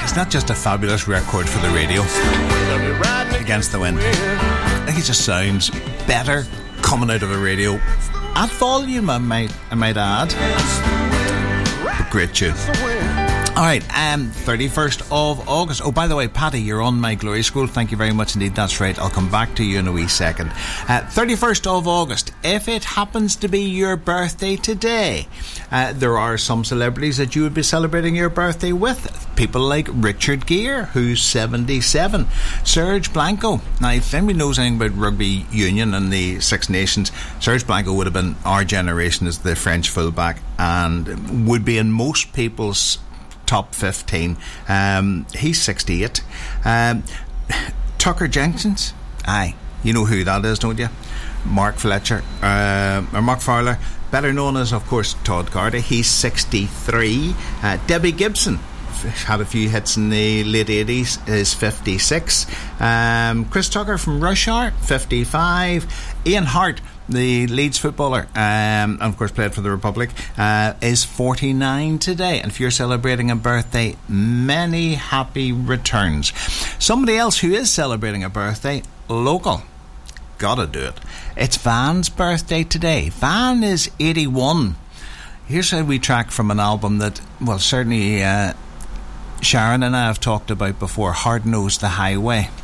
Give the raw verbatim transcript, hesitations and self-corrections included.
It's not just a fabulous record for the radio against the wind. I think it just sounds better coming out of a radio at volume, I might, I might add. But great tune. Alright, um, thirty-first of August. Oh, by the way, Paddy, you're on my glory scroll. Thank you very much indeed. That's right. I'll come back to you in a wee second. Uh, thirty-first of August. If it happens to be your birthday today, uh, there are some celebrities that you would be celebrating your birthday with. People like Richard Gere, who's seventy-seven. Serge Blanco. Now, if anybody knows anything about rugby union and the Six Nations, Serge Blanco would have been our generation as the French fullback and would be in most people's top fifteen. Um, he's sixty-eight. Um, Tucker Jenkins, aye, you know who that is, don't you? Mark Fletcher, uh, or Mark Fowler, better known as, of course, Todd Carter. He's sixty-three. Uh, Debbie Gibson had a few hits in the late eighties, is fifty-six. Um, Chris Tucker from Rush Hour, fifty-five. Ian Hart, the Leeds footballer, um, and of course played for the Republic, uh, is forty-nine today. And if you're celebrating a birthday, many happy returns. Somebody else who is celebrating a birthday, local, gotta do it. It's Van's birthday today. Van is eighty-one. Here's a wee track from an album that, well, certainly uh, Sharon and I have talked about before, Hard Nosed the Highway.